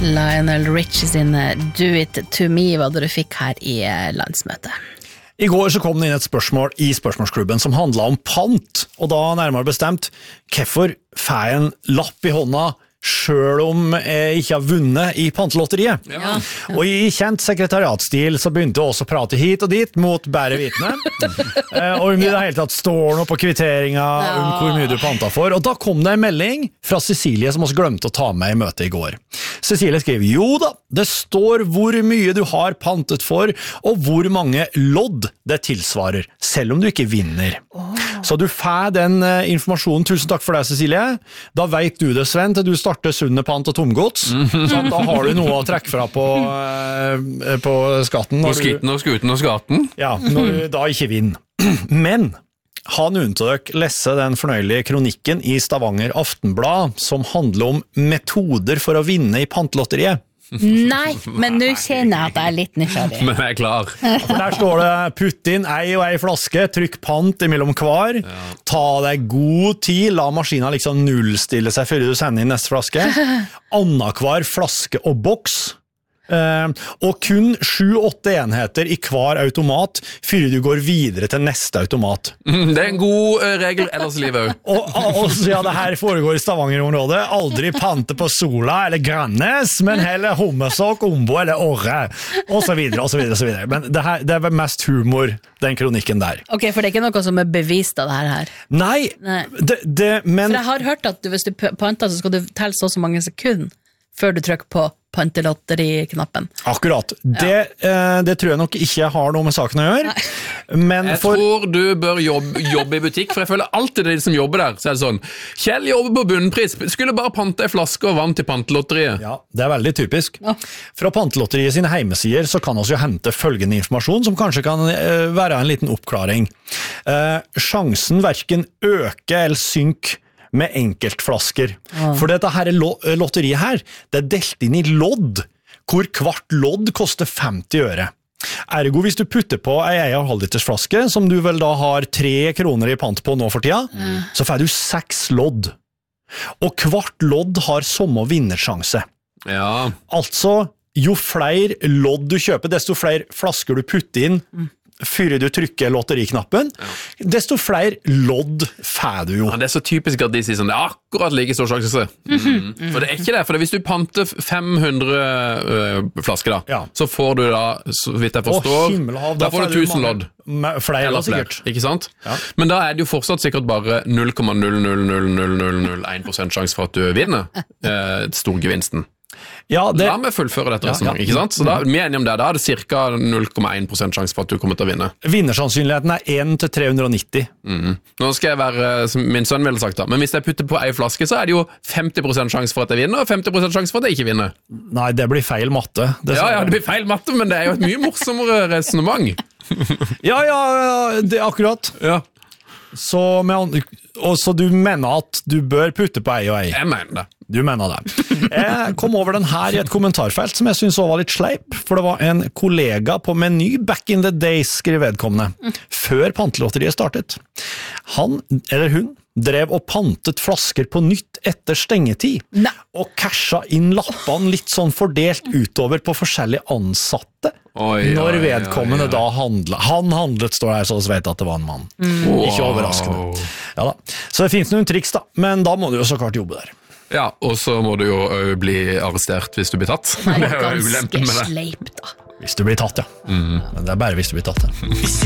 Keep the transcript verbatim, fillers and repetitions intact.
Lionel Richie sin Do It To Me var det du fikk her i landsmøtet. I går så kom det inn et spørsmål i spørsmålsklubben som handlet om pant, og da nærmere bestemt, hvorfor får jeg en lapp i hånda selv om jeg ikke har vunnet i pantelotteriet. Ja. Og i kjent sekretariatstil så begynte jeg også å prate hit og dit mot bære vitne, og om det hele tatt står noe på kvitteringen ja. om hvor mye du panta for. Og da kom det en melding fra Cecilie som også glemte å ta med i møtet i går. Cecilie skrev, jo da, det står hvor mye du har pantet for, og hvor mange lodd det tilsvarer, selv om du ikke vinner. Oh. Så du får den uh, informasjonen. Tusen takk for deg, Cecilie. Da vet du det, Sven, til du starter sunne pant og tomgods. Mm-hmm. Så da har du noe å trekke fra på, uh, på skatten. På skitten og skuten og skatten? Ja, når du da ikke vinner. Men han unntak lesse den fornøyelige kronikken i Stavanger Aftenblad som handler om metoder for å vinne i pantelotteriet. Nei, men nå kjenner jeg at jeg er litt nysgjerrig. Men jeg er klar. For der står det, putt inn ei og ei flaske, trykk pant imellom hver, ja. Ta deg god tid, la maskinen liksom nullstille seg før du sender inn neste flaske, anna hver flaske og boks, Uh, og kun sju-åtte enheter i hver automat før du går videre til neste automat. Mm, det er en god uh, regel ellers i livet. og, og så ja, det her foregår i Stavanger-området. Aldri pante på Sola eller Grannes, men heller Hommesåk, Ombo eller Orre, og så videre, og så videre, og så videre. Men det, her, det er mest humor, den kronikken der. Ok, for det er ikke noe som er bevist av det her? Nei, Nei. Det, det, men... For jeg har hørt at du, hvis du panter, så skal du telle så så mange sekunder før du trykker på pantelotteriknappen. Akkurat. Det, ja. eh, det tror jeg nok ikke har noe med saken å gjøre. Men jeg for... tror du bør jobbe, jobbe i butikk, for jeg føler alltid det er de som jobber der. Så er det sånn, Kjell jobber på bunnpris, skulle bare pante en flaske og vann til pantelotteriet. Ja, det er veldig typisk. Ja. Fra pantelotteriet sine heimesider så kan vi jo hente følgende informasjon som kanskje kan eh, være en liten oppklaring. Eh, sjansen hverken øker eller synker med enkeltflasker. Ja. For dette her lotteriet her, det er delt inn i lodd, hvor hvert lodd koster femti øre. Ergo, hvis du putter på ei ei og halv liters flaske, som du vel da har tre kroner i pant på nå for tida, mm. så får du seks lodd. Og hvert lodd har samme vinnersjanse. Ja. Altså, jo flere lodd du kjøper, desto flere flasker du putter inn, mm. før du trykker lotteriknappen, ja. desto flere lodd får du jo. Ja, det er så typisk at de sier sånn, det er akkurat like stor sjanse. Mm. For det er ikke det, for hvis du panter fem hundre uh, flasker da, ja. så får du da, så vidt jeg forstår, himmelhav, da, da får du tusen lodd. Flere da, sikkert. Ikke sant? Ja. Men da er det jo fortsatt sikkert bare null komma null null null null null null én prosent sjanse for at du vinner uh, storgevinsten. Ja, det... La meg fullføre dette resonemanget, ja, ja. ikke sant? Så da, vi er enige om det, da er det cirka null komma én prosent sjanse for at du kommer til å vinne. Vinnersannsynligheten er én til tre hundre og nitti. Mm. Nå skal jeg være, som min sønn ville sagt da, men hvis jeg putter på en flaske, så er det jo femti prosent sjanse for at jeg vinner, og femti prosent sjanse for at jeg ikke vinner. Nei, det blir feil matte. Det ja, ja, det blir feil matte, men det er jo et mye morsommere resonemang. ja, ja, det er akkurat. Ja. Så, med, og så du mener at du bør putte på ei og ei? Jeg mener det. Du mener det. Jeg kom over den her i et kommentarfelt som jeg synes også var litt sleip, for det var en kollega på Meny back in the days, skrev vedkommende, før pantelotteriet startet. Han, eller hun, drev og pantet flasker på nytt etter stengetid, Nei. og casha inn lappene litt sånn fordelt utover på forskjellige ansatte, oi, når oi, vedkommende oi, oi. da handlet. Han handlet, står der, så vi vet at det var en mann. Mm. Wow. Ikke overraskende. Ja da. Så det finnes noen triks da, men da må du jo så klart jobbe der. Ja, og så må du jo bli arrestert hvis du blir tatt. Nei, det er ganske sleip da. Hvis du blir tatt, ja. Mm. Men det er bare hvis du blir tatt, ja.